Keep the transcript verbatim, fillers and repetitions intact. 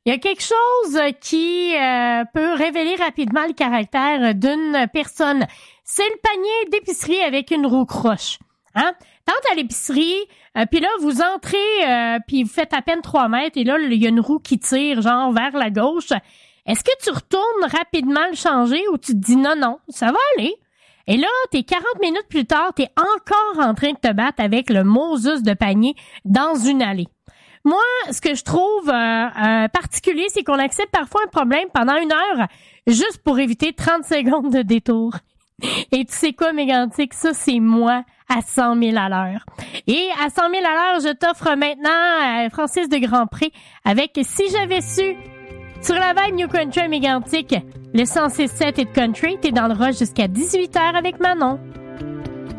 Il y a quelque chose qui euh, peut révéler rapidement le caractère d'une personne. C'est le panier d'épicerie avec une roue croche. Hein? T'entres à l'épicerie, euh, puis là, vous entrez, euh, puis vous faites à peine trois mètres, et là, il y a une roue qui tire, genre, vers la gauche. Est-ce que tu retournes rapidement le changer ou tu te dis non, non, ça va aller? Et là, t'es quarante minutes plus tard, t'es encore en train de te battre avec le Moses de panier dans une allée. Moi, ce que je trouve euh, euh, particulier, c'est qu'on accepte parfois un problème pendant une heure juste pour éviter trente secondes de détour. Et tu sais quoi, Mégantic? Ça, c'est moi à cent mille à l'heure. Et à cent mille à l'heure, je t'offre maintenant euh, Francis de Grandpré avec Si j'avais su. Sur la vibe New Country à Mégantic, le cent six sept et de Country, t'es dans le rush jusqu'à dix-huit heures avec Manon.